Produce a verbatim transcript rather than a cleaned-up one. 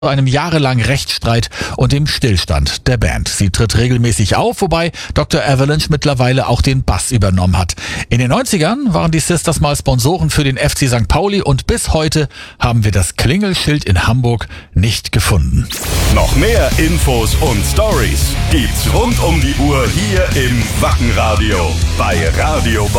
einem jahrelangen Rechtsstreit und dem Stillstand der Band. Sie tritt regelmäßig auf, wobei Doktor Avalanche mittlerweile auch den Bass übernommen hat. In den neunzigern waren die Sisters mal Sponsoren für den F C Sankt Pauli und bis heute haben wir das Klingelschild in Hamburg nicht gefunden. Noch mehr Infos und Stories gibt's rund um die Uhr hier im Wackenradio bei Radio Bob.